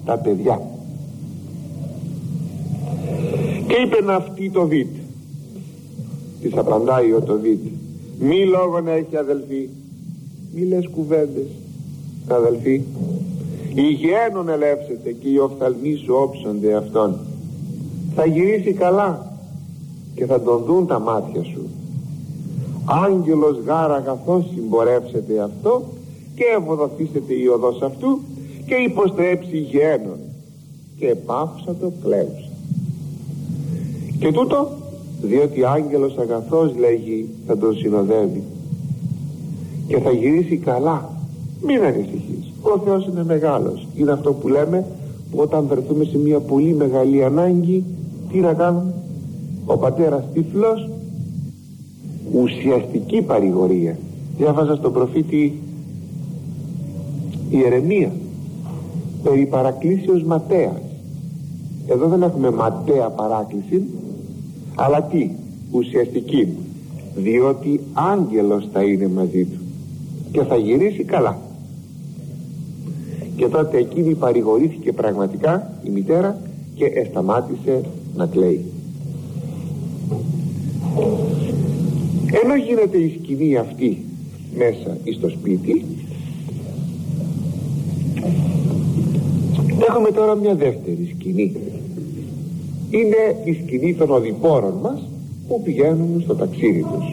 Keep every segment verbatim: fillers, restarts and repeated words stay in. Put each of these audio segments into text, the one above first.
τα παιδιά. Και είπεν αυτή το Βίτ, της απαντάει ο το Βίτ, μη λόγον έχει αδελφοί, μη λες κουβέντες αδελφοί, η γένον ελεύσεται και οι οφθαλμοί σου όψονται αυτόν. Θα γυρίσει καλά και θα τον δουν τα μάτια σου. Άγγελος γάρα αγαθός συμπορεύσεται αυτό και ευοδοθήσεται η οδός αυτού και υποστρέψει γένον και επάφουσα το κλαίουσα. Και τούτο διότι άγγελος αγαθός, λέγει, θα τον συνοδεύει και θα γυρίσει καλά. Μην ανησυχείς, ο Θεός είναι μεγάλος. Είναι αυτό που λέμε, που όταν βρεθούμε σε μια πολύ μεγάλη ανάγκη, τι να κάνουμε? Ο πατέρας τύφλος, ουσιαστική παρηγορία. Διάβαζα στον προφήτη Ιερεμία περί παρακλήσεως ματέας. Εδώ δεν έχουμε ματέα παράκληση, αλλά τι? Ουσιαστική, διότι άγγελος θα είναι μαζί του και θα γυρίσει καλά. Και τότε εκείνη παρηγορήθηκε πραγματικά η μητέρα και εσταμάτησε να κλαίει. Ενώ γίνεται η σκηνή αυτή μέσα στο σπίτι, έχουμε τώρα μια δεύτερη σκηνή. Είναι η σκηνή των οδηπόρων μας που πηγαίνουν στο ταξίδι τους.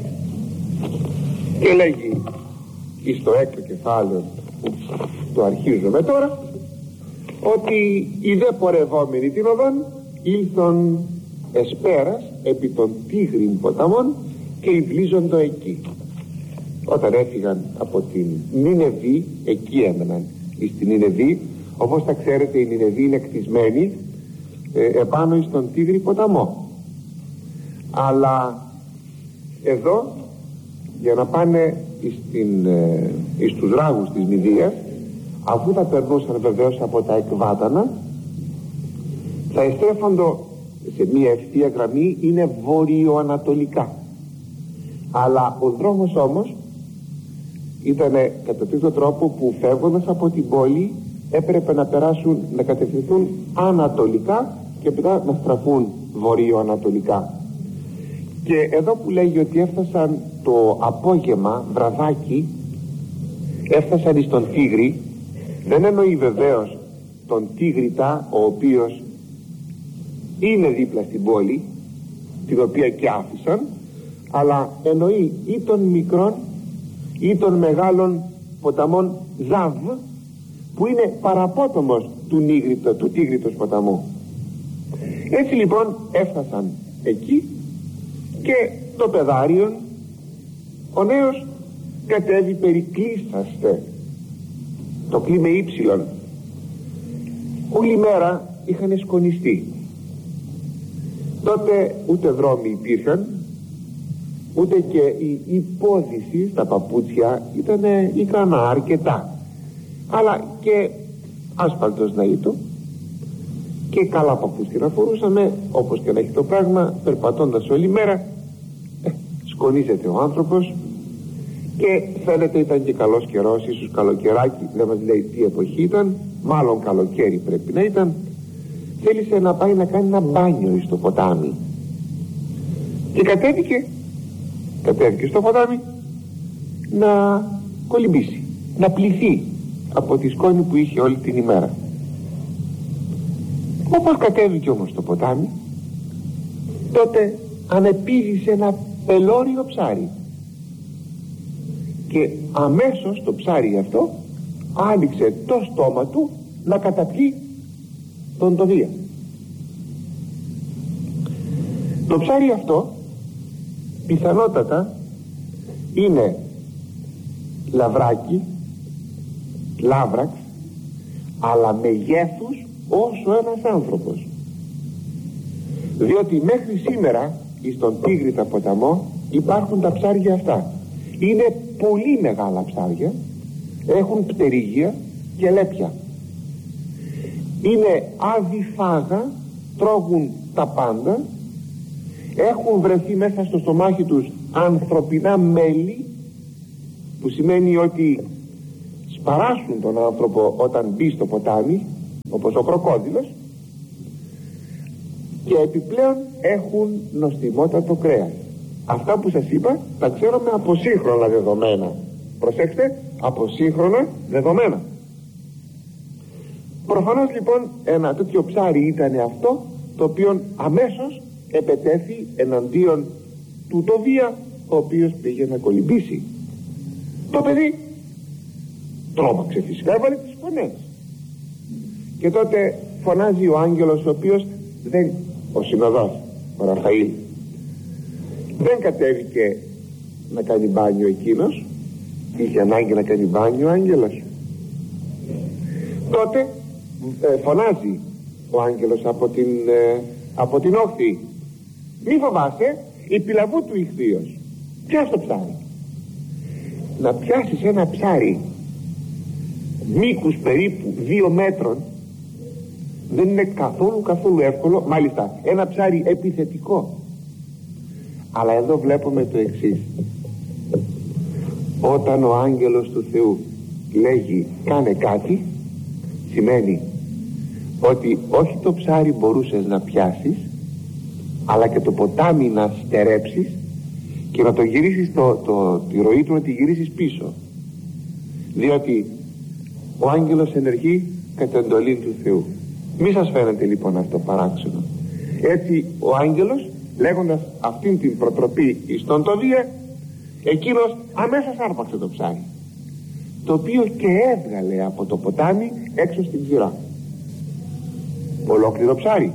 Και λέγει στο έκτο κεφάλαιο που το αρχίζουμε τώρα, ότι οι δε πορευόμενοι την οδόν ήλθον εσπέρας επί των Τίγρην ποταμών και υβλίζοντο εκεί. Όταν έφυγαν από την Νινεβή, εκεί έμεναν στην Νινεβή. Όπως τα ξέρετε, η Νινεβή είναι κτισμένη ε, επάνω στον Τίγρη ποταμό. Αλλά εδώ, για να πάνε στην, ε, στους ράγους της Μηδίας, αφού θα περνούσαν βεβαίως από τα εκβάτανα, θα εστρέφοντο σε μια ευθεία γραμμή, είναι βόρειο-ανατολικά. Αλλά ο δρόμος όμως ήταν κατά τέτοιο τρόπο που φεύγοντας από την πόλη έπρεπε να περάσουν, να κατευθυνθούν ανατολικά και μετά να στραφούν βορείο-ανατολικά. Και εδώ που λέγει ότι έφτασαν το απόγευμα, βραδάκι, έφτασαν στον Τίγρη, δεν εννοεί βεβαίως τον Τίγρητα, ο οποίος είναι δίπλα στην πόλη, την οποία και άφησαν, αλλά εννοεί ή των μικρών ή των μεγάλων ποταμών Ζαβ, που είναι παραπότομος του, Νίγρητο, του Τίγρητος ποταμού. Έτσι λοιπόν έφτασαν εκεί και το παιδάριον ο νέος κατέβει περικλείσταστε, το κλίμα ύψιλον. Όλη μέρα είχαν σκονιστεί. Τότε ούτε δρόμοι υπήρχαν, ούτε και η υπόδηση στα παπούτσια ήταν ικανά αρκετά, αλλά και άσφαλτος να ήτο και καλά παπούτσια να φορούσαμε. Όπως και να έχει το πράγμα, περπατώντας όλη μέρα, ε, σκονίζεται ο άνθρωπος και φαίνεται ήταν και καλός καιρός, ίσως καλοκαιράκι, δεν μας λέει τι εποχή ήταν, μάλλον καλοκαίρι πρέπει να ήταν. Θέλησε να πάει να κάνει ένα μπάνιο στο ποτάμι και κατέβηκε κατέβηκε στο ποτάμι να κολυμπήσει, να πληθεί από τη σκόνη που είχε όλη την ημέρα. Όπως κατέβηκε όμως στο ποτάμι, τότε ανεπήδησε ένα πελώριο ψάρι και αμέσως το ψάρι αυτό άνοιξε το στόμα του να καταπιεί τον Τοβία. Το ψάρι αυτό πιθανότατα είναι λαβράκι, λάβραξ, αλλά μεγέθους όσο ένας άνθρωπος, διότι μέχρι σήμερα στον Τίγρητα ποταμό υπάρχουν τα ψάρια αυτά. Είναι πολύ μεγάλα ψάρια, έχουν πτερίγια και λέπια, είναι αδιφάγα, τρώγουν τα πάντα, έχουν βρεθεί μέσα στο στομάχι τους ανθρωπινά μέλη, που σημαίνει ότι σπαράσουν τον άνθρωπο όταν μπει στο ποτάμι, όπως ο κροκόδιλος, και επιπλέον έχουν νοστιμότατο κρέας. Αυτά που σας είπα τα ξέρουμε από σύγχρονα δεδομένα. Προσέξτε, από σύγχρονα δεδομένα. Προφανώς λοιπόν ένα τέτοιο ψάρι ήταν αυτό το οποίο αμέσως επετέθη εναντίον του Τοβία, ο οποίος πήγε να κολυμπήσει. Το παιδί τρόμαξε φυσικά, έβαλε τις φωνές, και τότε φωνάζει ο άγγελος, ο οποίος δεν, ο συνοδός, ο Ραφαήλ, δεν κατέβηκε να κάνει μπάνιο εκείνος. Είχε ανάγκη να κάνει μπάνιο ο άγγελος? Τότε ε, φωνάζει ο άγγελος από την, ε, από την όχθη: μη φοβάσαι, η πυλαβού του ηχθείος, πιάσ' το ψάρι. Να πιάσεις ένα ψάρι μήκους περίπου δύο μέτρων δεν είναι καθόλου καθόλου εύκολο, μάλιστα ένα ψάρι επιθετικό. Αλλά εδώ βλέπουμε το εξής: όταν ο άγγελος του Θεού λέγει κάνε κάτι, σημαίνει ότι όχι το ψάρι μπορούσες να πιάσεις, αλλά και το ποτάμι να στερέψεις και να το γυρίσεις, το, το, τη ροή του να τη γυρίσεις πίσω, διότι ο άγγελος ενεργεί κατά εντολή του Θεού. Μη σας φαίνεται λοιπόν αυτό παράξενο? Έτσι ο άγγελος, λέγοντας αυτήν την προτροπή εις τον Τοβία, εκείνος αμέσως άρπαξε το ψάρι, το οποίο και έβγαλε από το ποτάμι έξω στην ξηρά. Ολόκληρο ψάρι.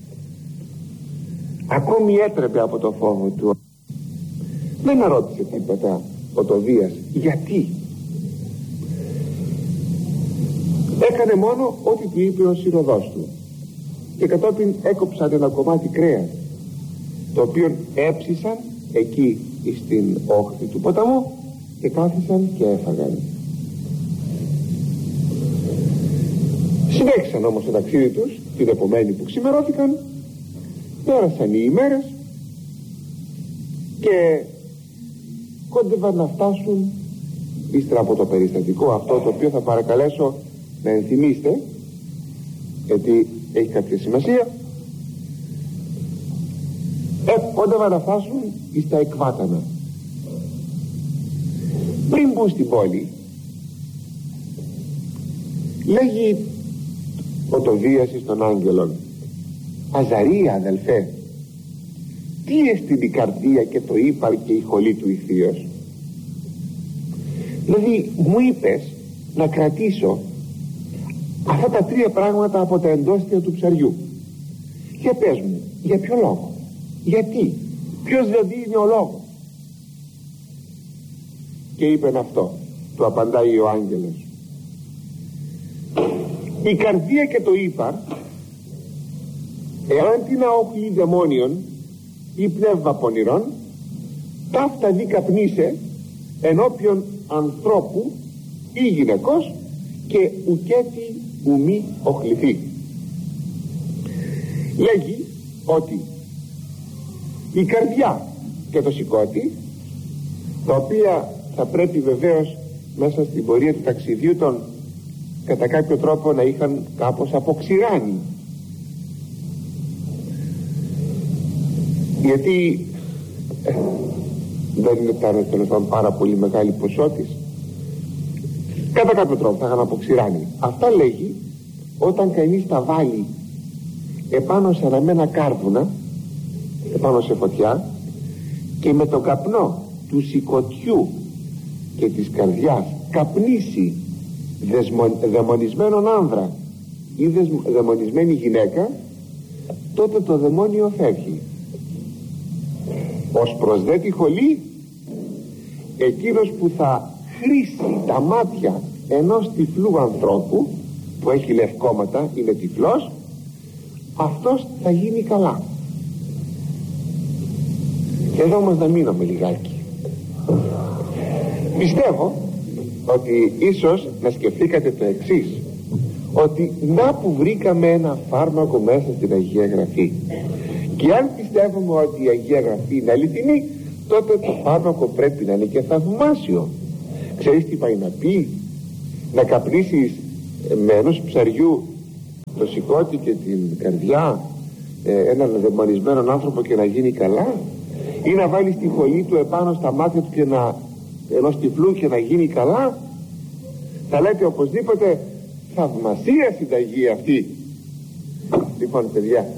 Ακόμη έτρεπε από το φόβο του. Δεν ρώτησε τίποτα ο Τοβίας γιατί. Έκανε μόνο ό,τι του είπε ο συνοδός του, και κατόπιν έκοψαν ένα κομμάτι κρέας, το οποίο έψησαν εκεί στην όχθη του ποταμού και κάθισαν και έφαγαν. Συνέχισαν όμως το ταξίδι τους την επομένη που ξημερώθηκαν. Πέρασαν οι ημέρες και κόντευαν να φτάσουν ύστερα από το περιστατικό αυτό, το οποίο θα παρακαλέσω να ενθυμίστε, γιατί έχει κάποια σημασία. Ε, κόντευαν να φτάσουν στα Εκβάτανα. Πριν μπουν στην πόλη, λέγει ο Τοβίας εις τον άγγελον: Αζαρία αδελφέ, τι εστιν η καρδία και το ύπαρ και η χολή του ηχθείος? Δηλαδή μου είπες να κρατήσω αυτά τα τρία πράγματα από τα εντόστια του ψαριού. Για πες μου, για ποιο λόγο? Γιατί? Ποιος δηλαδή είναι ο λόγος? Και είπεν αυτό, του απαντάει ο άγγελος: η καρδία και το ύπαρ, εάν την αοχλεί δαιμόνιον ή πνεύμα πονηρών, ταύτα δι καπνίσε ενώπιον ανθρώπου ή γυναικός και ουκέτι ουμή οχληθεί. Λέγει ότι η καρδιά και το σηκώτη, τα οποία θα πρέπει βεβαίως μέσα στην πορεία του ταξιδιού των κατά κάποιο τρόπο να είχαν κάπως αποξηράνει, γιατί ε, δεν είναι τέλος πάντων πάρα πολύ μεγάλη ποσότης, κατά κάποιο τρόπο θα είχαν αποξηράνει. Αυτά λέγει όταν κανείς τα βάλει επάνω σε αναμένα κάρβουνα, επάνω σε φωτιά, και με τον καπνό του σηκωτιού και της καρδιάς καπνίσει δεσμο, δαιμονισμένον άνδρα ή δεσμο, δαιμονισμένη γυναίκα, τότε το δαιμόνιο φεύγει. Ως προς δε τη χολή, εκείνος που θα χρήσει τα μάτια ενός τυφλού ανθρώπου που έχει λευκόματα, είναι τυφλός, αυτός θα γίνει καλά. Εδώ όμως να μείνουμε λιγάκι. Πιστεύω ότι ίσως να σκεφτήκατε το εξής, ότι να που βρήκαμε ένα φάρμακο μέσα στην Αγία Γραφή, και αν πιστεύουμε ότι η Αγία Γραφή είναι αληθινή, τότε το φάρμακο πρέπει να είναι και θαυμάσιο. Ξέρεις τι πάει να πει? Να καπνίσεις με ενός ψαριού το σηκώτη και την καρδιά ε, έναν δαιμονισμένον άνθρωπο και να γίνει καλά, ή να βάλει τη χολή του επάνω στα μάτια του και να, ενός τυφλού και να γίνει καλά? Θα λέτε οπωσδήποτε θαυμασία συνταγή αυτή. Λοιπόν παιδιά,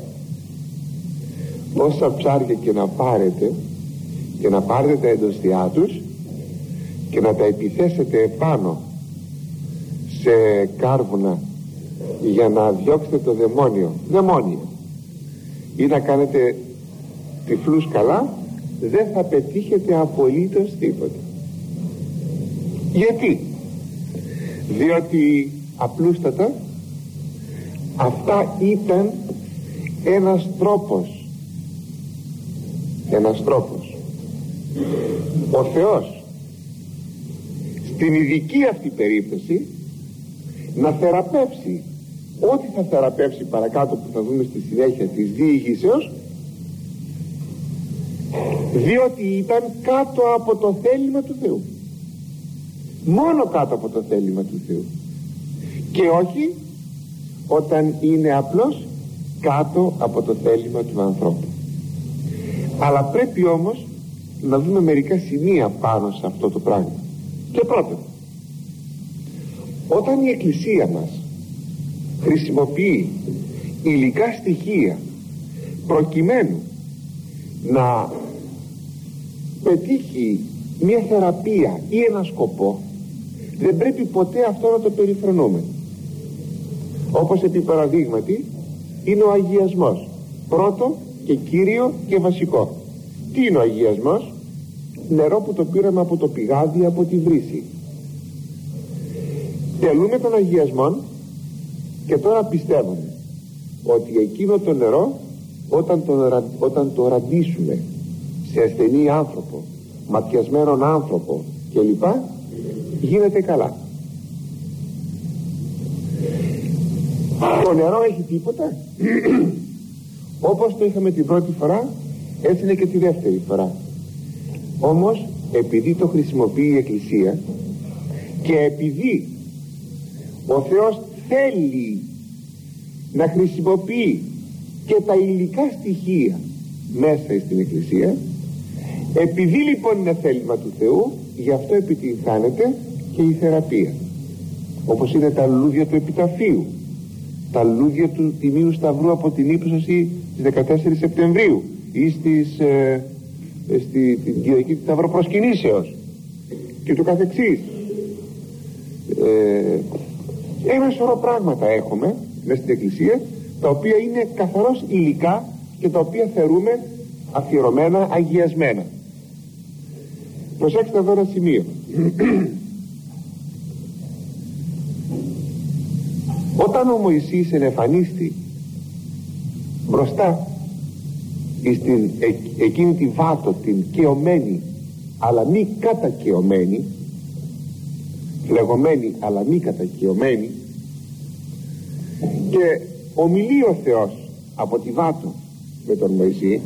όσα ψάρια και να πάρετε και να πάρετε τα εντοστιά τους και να τα επιθέσετε επάνω σε κάρβουνα για να διώξετε το δαιμόνιο, δαιμόνιο, ή να κάνετε τυφλούς καλά, δεν θα πετύχετε απολύτως τίποτα. Γιατί? Διότι απλούστατα αυτά ήταν ένας τρόπος ένας τρόπος ο Θεός στην ειδική αυτή περίπτωση να θεραπεύσει ό,τι θα θεραπεύσει παρακάτω, που θα δούμε στη συνέχεια της διηγήσεως, διότι ήταν κάτω από το θέλημα του Θεού, μόνο κάτω από το θέλημα του Θεού, και όχι όταν είναι απλώς κάτω από το θέλημα του ανθρώπου. Αλλά πρέπει όμως να δούμε μερικά σημεία πάνω σε αυτό το πράγμα. Και πρώτον, όταν η Εκκλησία μας χρησιμοποιεί υλικά στοιχεία προκειμένου να πετύχει μια θεραπεία ή ένα σκοπό, δεν πρέπει ποτέ αυτό να το περιφρονούμε. Όπως επί παραδείγματι είναι ο αγιασμός, πρώτο και κύριο και βασικό. Τι είναι ο αγιασμός? Νερό που το πήραμε από το πηγάδι, από τη βρύση. τελούμε τον αγιασμό και τώρα πιστεύουμε ότι εκείνο το νερό όταν το, όταν το ραντίσουμε σε ασθενή άνθρωπο, ματιασμένον άνθρωπο κλπ, γίνεται καλά. Το νερό έχει τίποτα? Όπως το είχαμε την πρώτη φορά, έτσι είναι και τη δεύτερη φορά. Όμως επειδή το χρησιμοποιεί η Εκκλησία και επειδή ο Θεός θέλει να χρησιμοποιεί και τα υλικά στοιχεία μέσα στην Εκκλησία, επειδή λοιπόν είναι θέλημα του Θεού, γι' αυτό επιτυγχάνεται και η θεραπεία. Όπως είναι τα λουλούδια του επιταφείου, τα λουλούδια του Τιμίου Σταυρού από την ύψωση της δεκατέσσερις Σεπτεμβρίου ή στις, ε, στη, την Κυριακή της Σταυροπροσκυνήσεως και το καθεξής. ε, ένα σωρό πράγματα έχουμε μέσα στην Εκκλησία, τα οποία είναι καθαρός υλικά και τα οποία θεωρούμε αφιερωμένα, αγιασμένα. Προσέξτε εδώ ένα σημείο. Όταν ο Μωυσής ενεφανίστη μπροστά στην ε, εκείνη τη βάτο, την κεωμένη αλλά μη κατακεωμένη, λεγωμένη αλλά μη κατακεωμένη, και ομιλεί ο Θεός από τη βάτο με τον Μωυσή,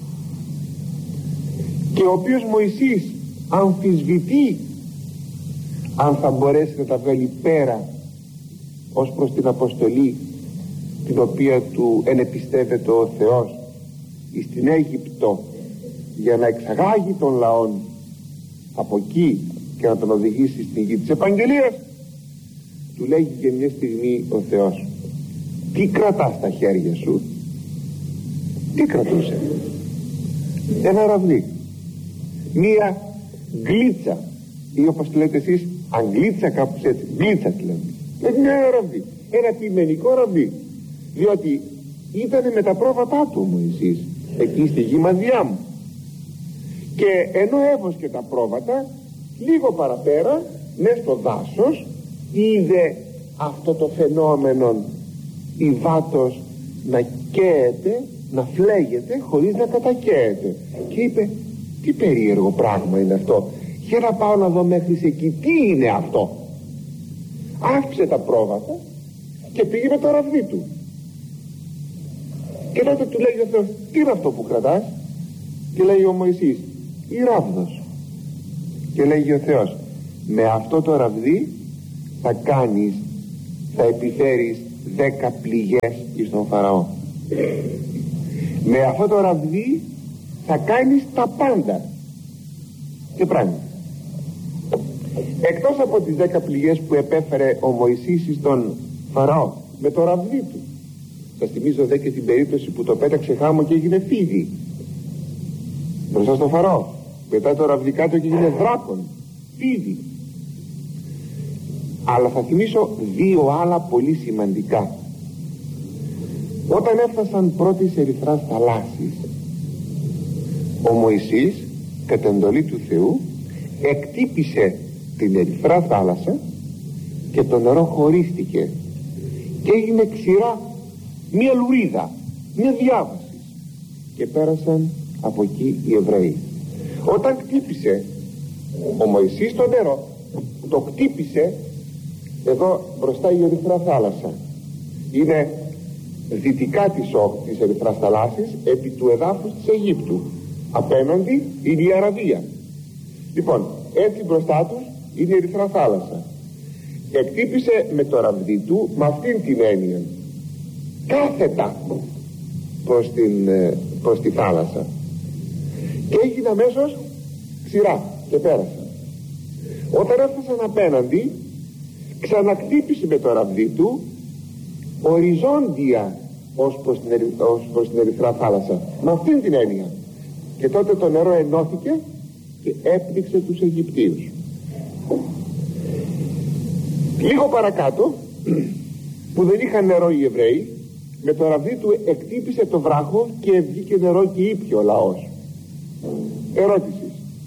και ο οποίος Μωυσής αμφισβητεί αν θα μπορέσει να τα βγάλει πέρα ως προς την αποστολή την οποία του ενεπιστεύεται ο Θεός στην Αίγυπτο για να εξαγάγει τον λαόν από εκεί και να τον οδηγήσει στην γη της επαγγελίας, του λέγει και μια στιγμή ο Θεός: τι κρατάς στα χέρια σου? Τι κρατούσε? Ένα ραβδί, μία γλίτσα, ή όπως τη λέτε εσείς αγγλίτσα, κάπως έτσι, γλίτσα τη λέμε, ένα ραβδί, ένα ποιμενικό ραβδί, διότι ήταν με τα πρόβατά του ο Μωυσής εκεί στη γη Μαδιάμ, και ενώ έβοσκε τα πρόβατα, λίγο παραπέρα μες στο δάσος είδε αυτό το φαινόμενο, η βάτος να καίεται, να φλέγεται χωρίς να κατακαίεται, και είπε: τι περίεργο πράγμα είναι αυτό, για να πάω να δω μέχρι εκεί τι είναι αυτό. Άφησε τα πρόβατα και πήγε με το ραβδί του, και τότε του λέει ο Θεός: τι είναι αυτό που κρατάς? Και λέει ο Μωυσής: η ράβδος. Και λέει ο Θεός: με αυτό το ραβδί θα κάνεις, θα επιφέρεις δέκα πληγές εις τον Φαραώ. Με αυτό το ραβδί θα κάνεις τα πάντα. Και πράγμα, εκτός από τις δέκα πληγές που επέφερε ο Μωυσής εις τον Φαραώ με το ραβδί του, σας θυμίζω δε και την περίπτωση που το πέταξε χάμω και έγινε φίδι μπροστά στον Φαραώ. Μετά το ραβδί κάτω και έγινε δράκον, φίδι. Αλλά θα θυμίσω δύο άλλα πολύ σημαντικά. Όταν έφτασαν πρώτης ερυθράς θαλάσσης, ο Μωυσής κατ' εντολή του Θεού εκτύπησε την ερυθρά θάλασσα και το νερό χωρίστηκε και έγινε ξηρά μία λουρίδα, μία διάβαση, και πέρασαν από εκεί οι Εβραίοι. Όταν χτύπησε ο Μωυσής το νερό, το χτύπησε εδώ μπροστά η ερυθρά θάλασσα, είναι δυτικά της, της ερυθράς θαλάσσης, επί του εδάφους της Αιγύπτου. Απέναντι είναι η Αραβία. Λοιπόν, έτσι μπροστά τους είναι η ερυθρά θάλασσα. Εκτύπησε με το ραβδί του με αυτήν την έννοια κάθετα προς, την, προς τη θάλασσα, και έγινε αμέσως ξηρά και πέρασαν. Όταν έφτασαν απέναντι, ξανακτύπησε με το ραβδί του οριζόντια ως προς την, ερυ, ως προς την ερυθρά θάλασσα, με αυτήν την έννοια, και τότε το νερό ενώθηκε και έπνιξε τους Αιγυπτίους. Λίγο παρακάτω, που δεν είχαν νερό οι Εβραίοι, με το ραβδί του εκτύπησε το βράχο και βγήκε νερό και ήπια ο λαός. Ερώτηση: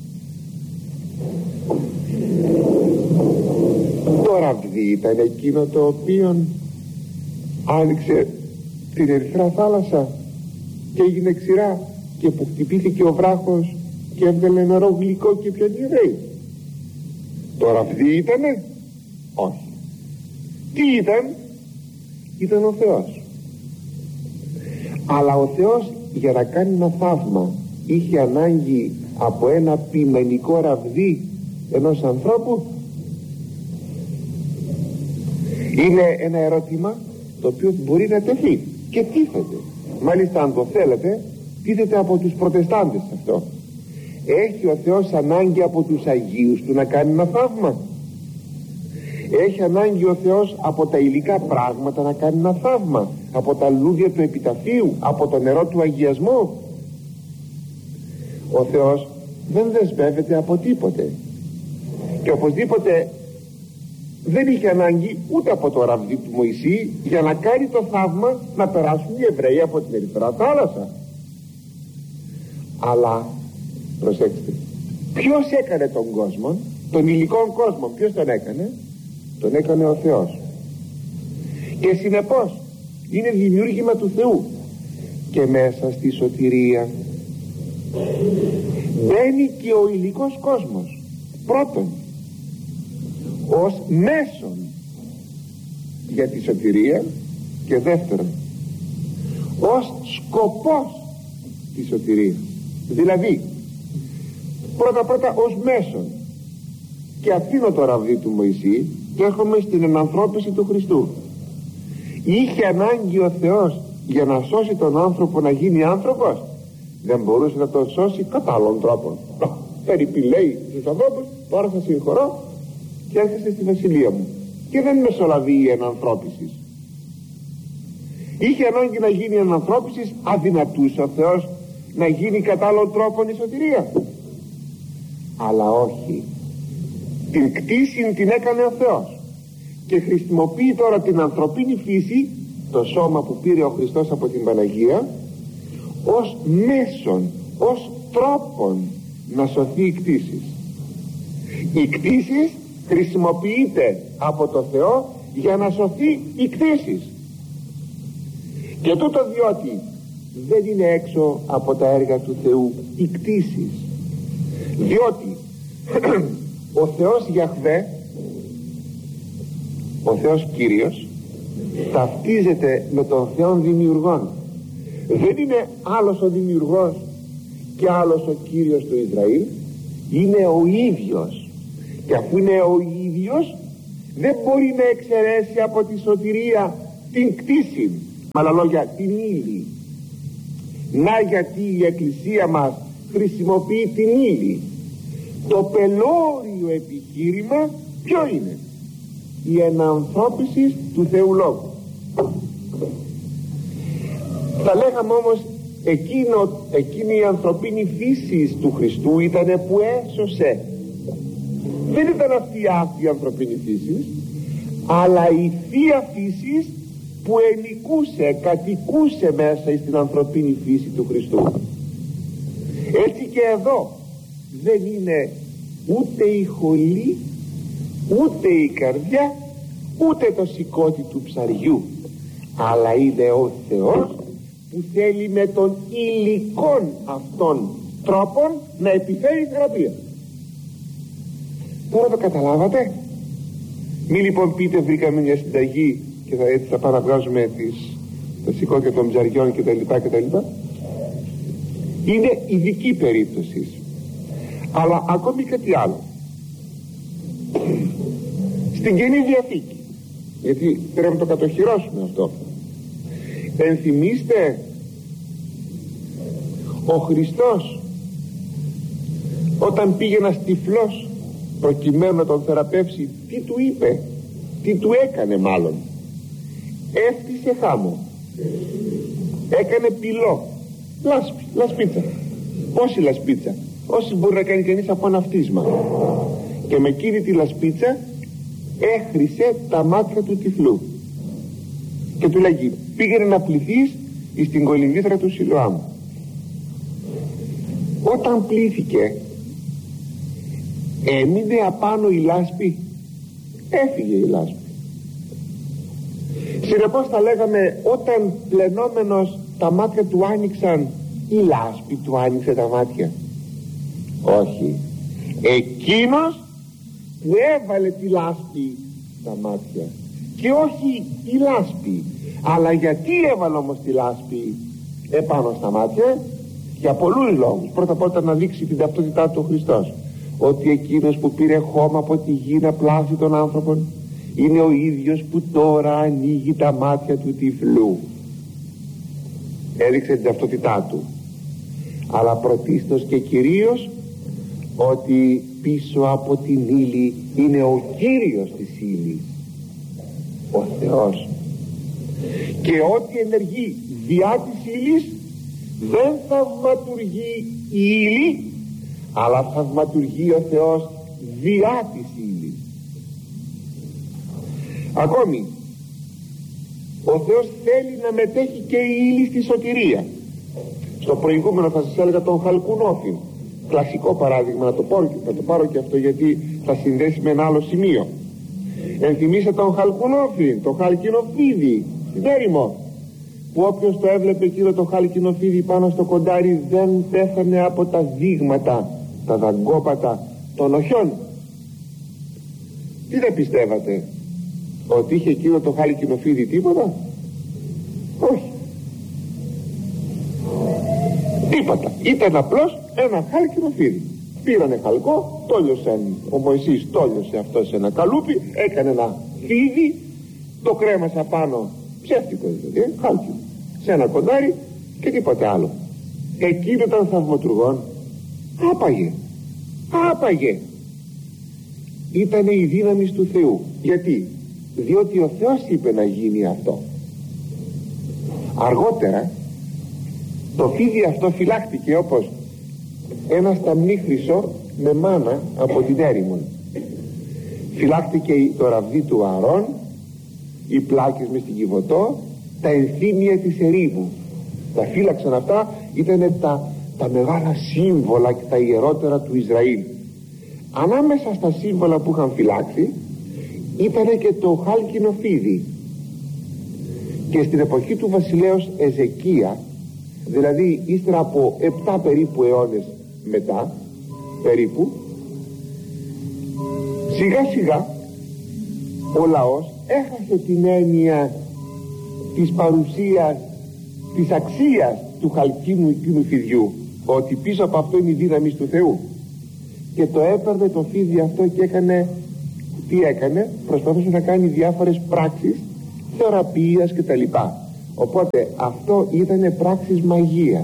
το ραβδί ήταν εκείνο το οποίο άνοιξε την ερυθρά θάλασσα και έγινε ξηρά, και που χτυπήθηκε ο βράχος και έβγαλε νερό γλυκό και πιαν οι Εβραίοι? Το ραβδί ήτανε? Όχι. Τι ήταν? Ήταν ο Θεός. Αλλά ο Θεός, για να κάνει ένα θαύμα, είχε ανάγκη από ένα ποιμενικό ραβδί ενός ανθρώπου? Είναι ένα ερώτημα το οποίο μπορεί να τεθεί και τίθεται. Μάλιστα, αν το θέλετε, τίθεται από τους προτεστάντες αυτό. Έχει ο Θεός ανάγκη από τους Αγίους του να κάνει ένα θαύμα? Έχει ανάγκη ο Θεός από τα υλικά πράγματα να κάνει ένα θαύμα? Από τα λούδια του επιταφείου, από το νερό του αγιασμού? Ο Θεός δεν δεσμεύεται από τίποτε, και οπωσδήποτε δεν είχε ανάγκη ούτε από το ραβδί του Μωυσή για να κάνει το θαύμα να περάσουν οι Εβραίοι από την ερυθρά θάλασσα. Αλλά προσέξτε, ποιος έκανε τον κόσμο, τον υλικό κόσμο? Ποιος τον έκανε? Τον έκανε ο Θεός, και συνεπώς είναι δημιούργημα του Θεού. Και μέσα στη σωτηρία μπαίνει και ο υλικός κόσμος, πρώτον ως μέσον για τη σωτηρία, και δεύτερον ως σκοπός της σωτηρίας. Δηλαδή πρώτα πρώτα ως μέσον, και αφήνω το ραβδί του Μωυσή και έρχομαι στην ενανθρώπιση του Χριστού. Είχε ανάγκη ο Θεός για να σώσει τον άνθρωπο να γίνει άνθρωπος? Δεν μπορούσε να τον σώσει κατά άλλων τρόπων. Περιπηλέει στους ανθρώπους, τώρα θα συγχωρώ και έρχεσαι στη βασιλεία μου, και δεν μεσολαβεί η ενανθρώπιση. Είχε ανάγκη να γίνει ενανθρώπιση? Αδυνατούσε ο Θεός να γίνει κατά άλλων τρόπων η σωτηρία? Αλλά όχι. Την κτήση την έκανε ο Θεός, και χρησιμοποιεί τώρα την ανθρωπίνη φύση, το σώμα που πήρε ο Χριστός από την Παναγία, ως μέσον, ως τρόπον να σωθεί η κτήση. Η κτήση χρησιμοποιείται από το Θεό για να σωθεί η κτήση, και τούτο διότι δεν είναι έξω από τα έργα του Θεού η κτήση, διότι ο Θεός Γιαχβέ, ο Θεός Κύριος, ταυτίζεται με τον Θεό Δημιουργόν. Δεν είναι άλλος ο Δημιουργός και άλλος ο Κύριος του Ισραήλ, είναι ο ίδιος. Και αφού είναι ο ίδιος, δεν μπορεί να εξαιρέσει από τη σωτηρία την κτήση, με άλλα λόγια την ύλη. Να γιατί η Εκκλησία μας χρησιμοποιεί την ύλη. Το πελώριο επιχείρημα ποιο είναι? Η ενανθρώπιση του Θεού Λόγου. Θα λέγαμε όμως εκείνο, εκείνη η ανθρωπίνη φύση του Χριστού ήτανε που έσωσε. Δεν ήταν αυτή η άθλια ανθρωπίνη φύση, αλλά η θεία φύση που ενικούσε, κατοικούσε μέσα στην ανθρωπίνη φύση του Χριστού. Έτσι και εδώ δεν είναι ούτε η χολή, ούτε η καρδιά, ούτε το σηκώτη του ψαριού, αλλά είναι ο Θεός που θέλει με τον υλικών αυτών τρόπων να επιφέρει θεραπεία. Τώρα το καταλάβατε? Μη λοιπόν πείτε βρήκαμε μια συνταγή και θα, έτσι θα παραβγάζουμε τις, τα σηκώτια των ψαριών κτλ. κτλ. Είναι ειδική περίπτωση. Αλλά ακόμη κάτι άλλο. Στην Καινή Διαθήκη, γιατί πρέπει να το κατοχυρώσουμε αυτό, ενθυμίστε ο Χριστός όταν πήγε ένας τυφλός προκειμένου να τον θεραπεύσει, τι του είπε, τι του έκανε? Μάλλον έφτιασε χάμο, έκανε πυλό, λάσπη, λασπίτσα. Πόση λασπίτσα? Όση μπορεί να κάνει κανείς από ένα φτύσμα. Και με εκείνη τη λασπίτσα έχρισε τα μάτια του τυφλού και του λέγει πήγαινε να πληθείς στην κολυμβήθρα του Σιλοάμ. Όταν πλήθηκε έμεινε απάνω η λάσπη? Έφυγε η λάσπη. Συνεπώς θα λέγαμε όταν πλενόμενος τα μάτια του άνοιξαν, η λάσπη του άνοιξε τα μάτια? Όχι, εκείνος που έβαλε τη λάσπη στα μάτια. Και όχι η λάσπη, αλλά γιατί έβαλε όμως τη λάσπη επάνω στα μάτια? Για πολλούς λόγους. Πρώτα απ' όλα να δείξει την ταυτότητά του ο Χριστός, ότι εκείνος που πήρε χώμα από τη γη να πλάσει των άνθρωπων είναι ο ίδιος που τώρα ανοίγει τα μάτια του τυφλού. Έδειξε την ταυτότητά του, αλλά πρωτίστως και κυρίως ότι πίσω από την ύλη είναι ο Κύριος της ύλης, ο Θεός, και ό,τι ενεργεί διά της ύλης δεν θαυματουργεί η ύλη, αλλά θαυματουργεί ο Θεός διά της ύλης. Ακόμη ο Θεός θέλει να μετέχει και η ύλη στη σωτηρία. Στο προηγούμενο θα σας έλεγα τον χαλκουνόφιν, κλασικό παράδειγμα, να το, πω, να το πάρω και αυτό γιατί θα συνδέσει με ένα άλλο σημείο. Ενθυμίστε τον χαλκουνόφιν, τον χαλκινοφίδι στην έρημο, που όποιος το έβλεπε εκείνο το χαλκινοφίδι πάνω στο κοντάρι δεν πέθανε από τα δείγματα, τα δαγκόπατα των οχιών. Τι δεν πιστεύατε? Ότι είχε εκείνο το χαλκινοφίδι τίποτα? Όχι, τίποτα. Ήταν απλώς ένα χαλκινοφίδι. Πήρανε χαλκό, τόλιωσαν, ο Μωυσής τόλιωσε αυτό σε ένα καλούπι, έκανε ένα φίδι, το κρέμασε πάνω, ψεύτικο δηλαδή, χάλκινο, σε ένα κοντάρι και τίποτε άλλο. Εκείνο ήταν θαυματουργών. Άπαγε, άπαγε. Ήτανε η δύναμη του Θεού. Γιατί? Διότι ο Θεός είπε να γίνει αυτό. Αργότερα το φίδι αυτό φυλάχτηκε όπως ένα σταμνί χρυσό με μάνα από την έρημον. Φυλάχτηκε το ραβδί του Αρών, οι πλάκες μες στην Κιβωτό, τα ενθύμια της ερήμου. Τα φύλαξαν αυτά, ήταν τα, τα μεγάλα σύμβολα και τα ιερότερα του Ισραήλ. Ανάμεσα στα σύμβολα που είχαν φυλάξει ήταν και το χάλκινο φίδι. Και στην εποχή του βασιλέως Εζεκία, δηλαδή ύστερα από επτά περίπου αιώνες μετά, περίπου, σιγά σιγά ο λαός έχασε την έννοια της παρουσίας, της αξίας του χαλκίνου εκείνου φιδιού, ότι πίσω από αυτό είναι η δύναμη του Θεού, και το έπαιρνε το φίδι αυτό και έκανε, τι έκανε? Προσπαθούσε να κάνει διάφορες πράξεις θεραπείας κτλ. Οπότε αυτό ήταν πράξεις μαγείας.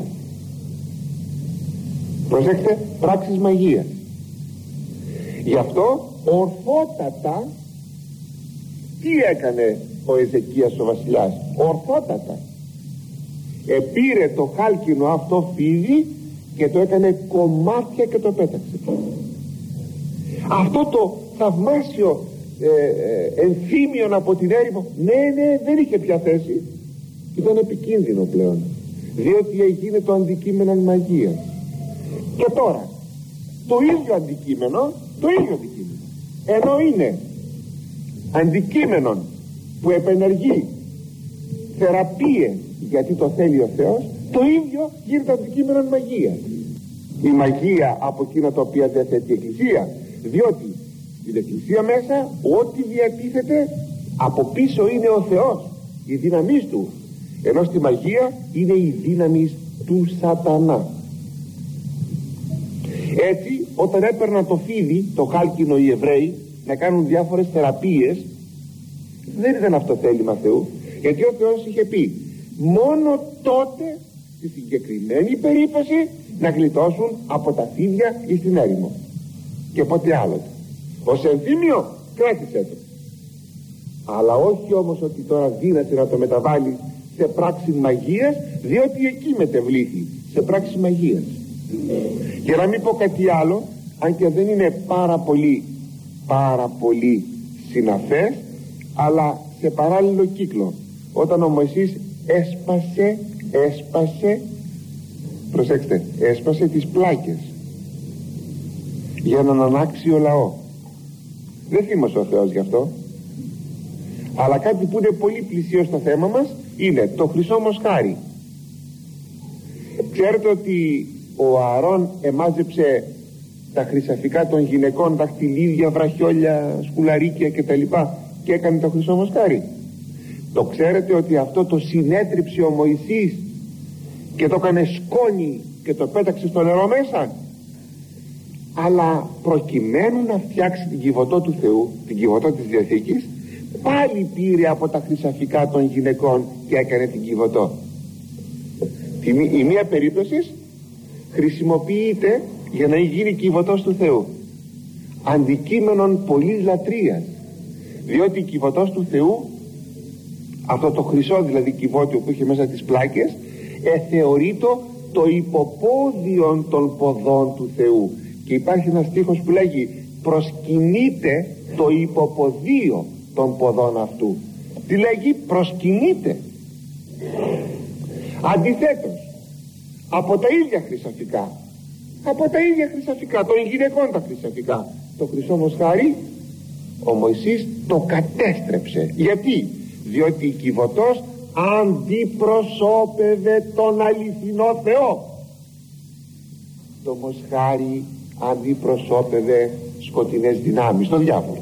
Προσέξτε, πράξεις μαγείας. Γι' αυτό ορθότατα τι έκανε ο Εζεκίας ο βασιλιάς? Ορθότατα επήρε το χάλκινο αυτό φίδι και το έκανε κομμάτια και το πέταξε. Αυτό το θαυμάσιο ε, ε, ενθύμιον από την έρημο, ναι ναι δεν είχε πια θέση, ήταν επικίνδυνο πλέον, διότι έγινε το αντικείμενο μαγείας. Και τώρα το ίδιο αντικείμενο, το ίδιο αντικείμενο, ενώ είναι αντικείμενο που επενεργεί θεραπείες γιατί το θέλει ο Θεός, το ίδιο γίνεται αντικείμενο μαγείας. Η μαγεία από εκείνα τα οποία διαθέτει η Εκκλησία, διότι στην Εκκλησία μέσα ό,τι διατίθεται από πίσω είναι ο Θεός, η δύναμη του, ενώ στη μαγεία είναι η δύναμη του σατανά. Έτσι όταν έπαιρναν το φίδι, το χάλκινο, οι Εβραίοι να κάνουν διάφορες θεραπείες, δεν ήταν αυτό θέλημα Θεού, γιατί ο Θεός είχε πει μόνο τότε στη συγκεκριμένη περίπτωση να γλιτώσουν από τα φίδια ή στην έρημο, και ποτέ άλλοτε. Ως ενθύμιο κράτησε το, αλλά όχι όμως ότι τώρα δύναται να το μεταβάλει σε πράξη μαγείας, διότι εκεί μετεβλήθη σε πράξη μαγείας. Και να μην πω κάτι άλλο, αν και δεν είναι πάρα πολύ πάρα πολύ συναφές, αλλά σε παράλληλο κύκλο, όταν ο Μωυσής έσπασε έσπασε προσέξτε, έσπασε τις πλάκες για να ανάξει ο λαό. Δεν θύμωσε ο Θεός γι' αυτό, αλλά κάτι που είναι πολύ πλησίο στο θέμα μας είναι το χρυσό μοσχάρι. Ξέρετε ότι ο Ααρών εμάζεψε τα χρυσαφικά των γυναικών, δαχτυλίδια, βραχιόλια, σκουλαρίκια κτλ, και έκανε το χρυσό μοσχάρι. Το ξέρετε ότι αυτό το συνέτριψε ο Μωυσής και το έκανε σκόνη και το πέταξε στο νερό μέσα, αλλά προκειμένου να φτιάξει την κυβωτό του Θεού, την κυβωτό της Διαθήκης, πάλι πήρε από τα χρυσαφικά των γυναικών και έκανε την κυβωτό. Η μία περίπτωση χρησιμοποιείται για να γίνει κυβωτός του Θεού, αντικείμενον πολλής λατρείας, διότι η κυβωτός του Θεού, αυτό το χρυσό δηλαδή κυβότιο που είχε μέσα τις πλάκες, εθεωρείται το υποπόδιον των ποδών του Θεού. Και υπάρχει ένας στίχος που λέγει προσκυνείται το υποποδίο των ποδών αυτού. Τι λέγει? Προσκυνείται. Αντιθέτως, από τα ίδια χρυσαφικά, από τα ίδια χρυσαφικά των γυναικών τα χρυσαφικά, το χρυσό μοσχάρι ο Μωυσής το κατέστρεψε. Γιατί? Διότι η κυβωτός αντιπροσώπευε τον αληθινό Θεό, το μοσχάρι αντιπροσώπευε σκοτεινές δυνάμεις, τον διάβολο.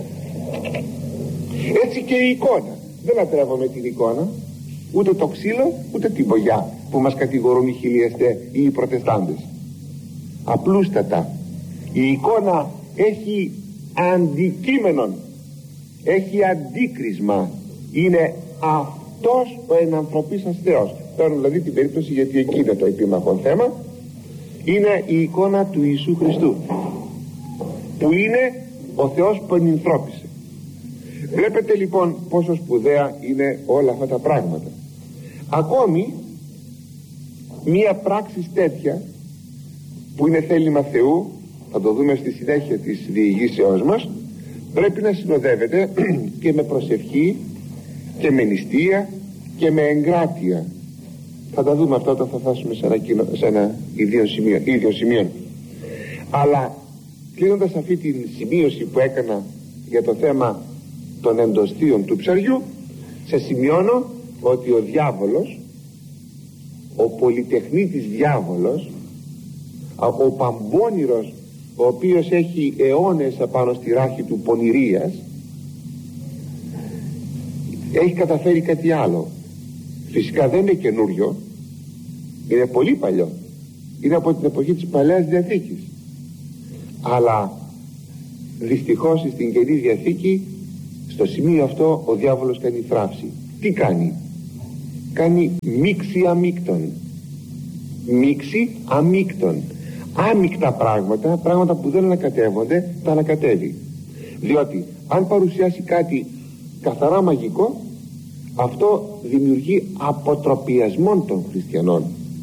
Έτσι και η εικόνα, δεν λατρεύομαι την εικόνα, ούτε το ξύλο ούτε την μπογιά που μας κατηγορούν οι χιλιαστές ή οι προτεστάντες. Απλούστατα η εικόνα έχει αντικείμενον, έχει αντίκρισμα, είναι αυτός ο ενανθρωπίσας Θεός. Παίρνω δηλαδή την περίπτωση, γιατί εκεί είναι το επίμαχο θέμα, είναι η εικόνα του Ιησού Χριστού, που είναι ο Θεός που ενανθρώπισε. Βλέπετε λοιπόν πόσο σπουδαία είναι όλα αυτά τα πράγματα. Ακόμη μία πράξη τέτοια που είναι θέλημα Θεού, θα το δούμε στη συνέχεια της διηγήσεώς μας, πρέπει να συνοδεύεται και με προσευχή και με νηστεία και με εγκράτεια. Θα τα δούμε αυτά όταν θα φτάσουμε σε ένα, κοινο, σε ένα ίδιο, σημείο, ίδιο σημείο. Αλλά κλείνοντας αυτή την σημείωση που έκανα για το θέμα των εντοστίων του ψαριού, σε σημειώνω ότι ο διάβολος, ο πολυτεχνίτης διάβολος, ο παμπώνηρος, ο οποίος έχει αιώνες απάνω στη ράχη του πονηρίας, έχει καταφέρει κάτι άλλο. Φυσικά δεν είναι καινούριο, είναι πολύ παλιό, είναι από την εποχή της Παλαιάς Διαθήκης, αλλά δυστυχώς στην Καινή Διαθήκη Στο σημείο αυτό ο διάβολος κάνει θράψη. Τι κάνει? Κάνει μίξη αμίκτων. Μίξη αμίκτων. Άμικτα πράγματα, πράγματα που δεν ανακατεύονται, τα ανακατεύει. Διότι αν παρουσιάσει κάτι καθαρά μαγικό, αυτό δημιουργεί αποτροπιασμό των χριστιανών.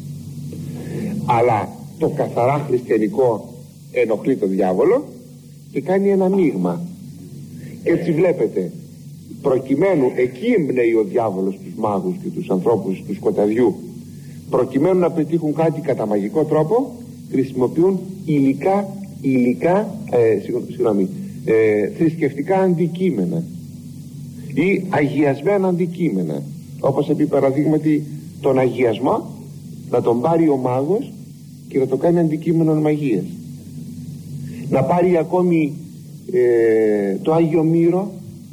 Αλλά το καθαρά χριστιανικό ενοχλεί τον διάβολο και κάνει ένα μείγμα. Έτσι βλέπετε, προκειμένου, εκεί εμπνέει ο διάβολος τους μάγους και τους ανθρώπους του σκοταδιού, προκειμένου να πετύχουν κάτι κατά μαγικό τρόπο, χρησιμοποιούν υλικά, υλικά ε, συγγνώμη, ε, θρησκευτικά αντικείμενα ή αγιασμένα αντικείμενα, όπως επί παραδείγματι τον αγιασμό να τον πάρει ο μάγος και να το κάνει αντικείμενο μαγείας, να πάρει ακόμη ε, το Άγιο Μύρο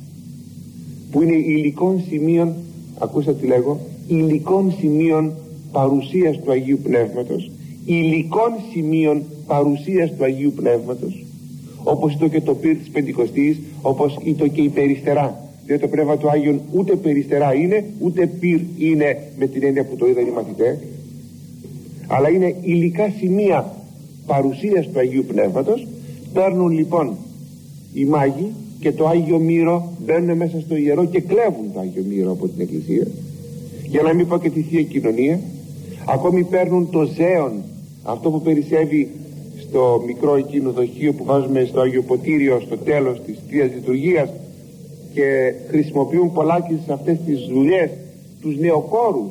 που είναι υλικών σημείων, ακούστε τι λέγω, υλικών σημείων παρουσίας του Αγίου Πνεύματος, υλικών σημείων παρουσίας του Αγίου Πνεύματος, όπως ήταν και το πυρ της Πεντηκοστής, όπως ήταν και η περιστερά, διότι το Πνεύμα του Άγιον ούτε περιστερά είναι, ούτε πυρ είναι με την έννοια που το είδαν οι μαθητές, αλλά είναι υλικά σημεία παρουσίας του Αγίου Πνεύματος. Παίρνουν λοιπόν οι μάγοι και το Άγιο Μύρο, μπαίνουν μέσα στο ιερό και κλέβουν το Άγιο Μύρο από την Εκκλησία, για να μην πω και τη Θεία Κοινωνία. Ακόμη παίρνουν το ζέον, αυτό που περισσεύει στο μικρό εκείνο δοχείο που βάζουμε στο Άγιο Ποτήριο στο τέλος της Θείας Λειτουργίας, και χρησιμοποιούν πολλάκι σε αυτές τις δουλειές τους νεοκόρους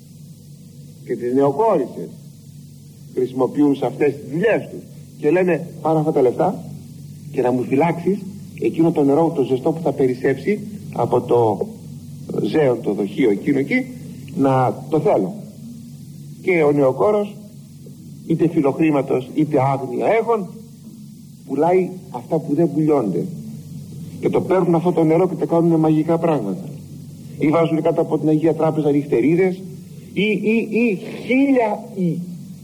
και τις νεοκόρισσες, χρησιμοποιούν σε αυτές τις δουλειές τους και λένε πάρε αυτά τα λεφτά και να μου φυλάξεις εκείνο το νερό το ζεστό που θα περισσέψει από το ζέον το δοχείο εκείνο εκεί, να το θέλω. Και ο νεοκόρος, είτε φιλοχρήματος είτε άγνοια έχων, πουλάει αυτά που δεν πουλιώνται και το παίρνουν αυτό το νερό και το κάνουν μαγικά πράγματα, ή βάζουν κάτω από την Αγία Τράπεζα νυχτερίδες ή, ή, ή χίλια ή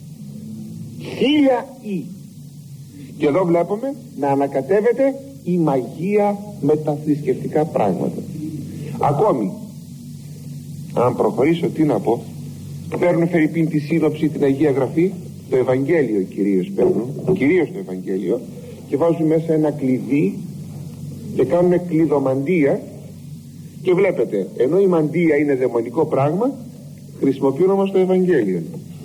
χίλια ή και εδώ βλέπουμε να ανακατεύεται η μαγεία με τα θρησκευτικά πράγματα. Ακόμη, αν προχωρήσω, τι να πω, παίρνουν φερειπίν τη σύνοψη, την Αγία Γραφή, το Ευαγγέλιο κυρίως παίρνουν, κυρίως το Ευαγγέλιο, και βάζουν μέσα ένα κλειδί και κάνουν κλειδομαντία, και βλέπετε, ενώ η μαντία είναι δαιμονικό πράγμα, χρησιμοποιούν όμως το Ευαγγέλιο.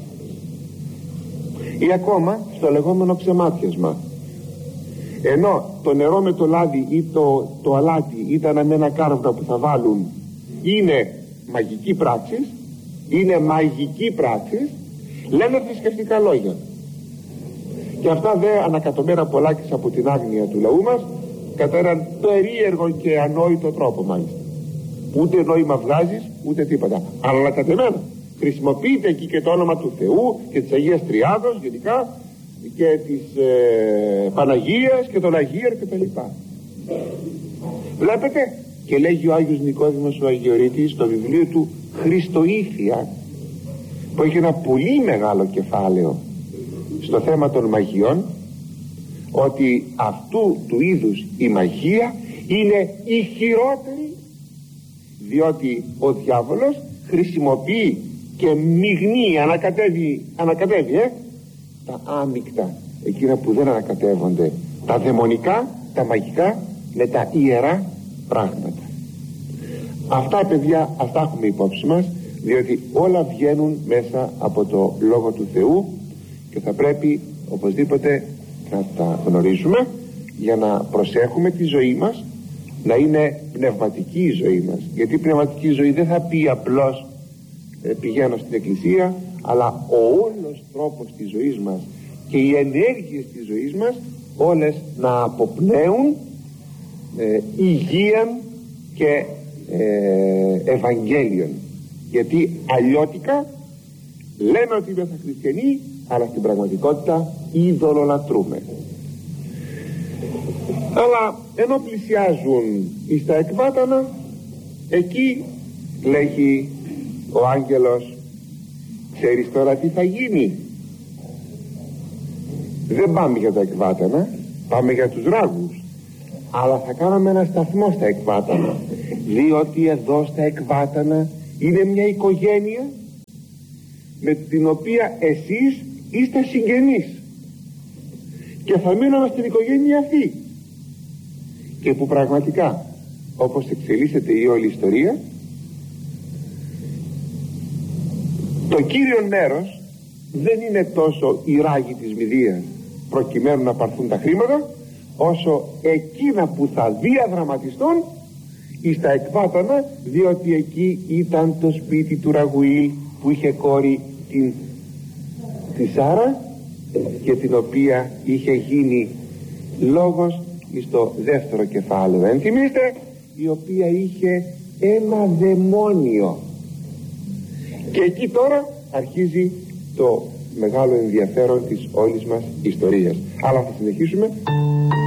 Ή ακόμα στο λεγόμενο ξεμάτιασμα, ενώ το νερό με το λάδι ή το, το αλάτι ή τα αναμένα κάρβουνα που θα βάλουν είναι μαγική πράξη, είναι μαγική πράξη, λένε θρησκευτικά λόγια, και αυτά δε ανακατωμένα πολλάκις από την άγνοια του λαού μας κατά έναν περίεργο και ανόητο τρόπο, μάλιστα ούτε νόημα βγάζεις ούτε τίποτα, αλλά ανακατεμένα χρησιμοποιείται εκεί και το όνομα του Θεού και της Αγίας Τριάδος γενικά και της ε, Παναγίας και των Αγίων και τα λοιπά. Βλέπετε, και λέγει ο Άγιος Νικόδημος ο Αγιορείτης στο βιβλίο του Χριστοήθεια, που έχει ένα πολύ μεγάλο κεφάλαιο στο θέμα των μαγειών, ότι αυτού του είδους η μαγεία είναι η χειρότερη, διότι ο διάβολος χρησιμοποιεί και μειγνύει, ανακατεύει, ανακατεύει ε, τα άμικτα, εκείνα που δεν ανακατεύονται, τα δαιμονικά, τα μαγικά με τα ιερά πράγματα. Αυτά, παιδιά, αυτά έχουμε υπόψη μας, διότι όλα βγαίνουν μέσα από το Λόγο του Θεού και θα πρέπει οπωσδήποτε να τα γνωρίζουμε για να προσέχουμε τη ζωή μας να είναι πνευματική η ζωή μας, γιατί η πνευματική ζωή δεν θα πει απλώς ε, πηγαίνω στην εκκλησία, αλλά ο όλος τρόπος της ζωής μας και οι ενέργειες της ζωής μας όλες να αποπνέουν ε, υγείαν και ε, Ευαγγέλιον, γιατί αλλιώτικα λέμε ότι είμαστε χριστιανοί, αλλά στην πραγματικότητα ειδωλολατρούμε. Αλλά ενώ πλησιάζουν εις τα εκβάτανα, εκεί λέγει ο άγγελος, ξέρεις τώρα τι θα γίνει? Δεν πάμε για τα εκβάτανα, πάμε για τους ράγους. αλλά θα κάναμε ένα σταθμό στα Εκβάτανα, διότι εδώ στα Εκβάτανα είναι μια οικογένεια με την οποία εσείς είστε συγγενείς και θα μείναμε στην οικογένεια αυτή, και που πραγματικά, όπως εξελίσσεται η όλη ιστορία, το κύριο μέρος δεν είναι τόσο η ράγη της Μηδίας προκειμένου να πάρθουν τα χρήματα, όσο εκείνα που θα διαδραματιστούν εις τα Εκβάτανα, διότι εκεί ήταν το σπίτι του Ραγουήλ που είχε κόρη την τη Σάρα και την οποία είχε γίνει λόγος στο δεύτερο κεφάλαιο, εν θυμίστε, η οποία είχε ένα δαιμόνιο. Και εκεί τώρα αρχίζει το μεγάλο ενδιαφέρον της όλης μας ιστορίας. Αλλά θα συνεχίσουμε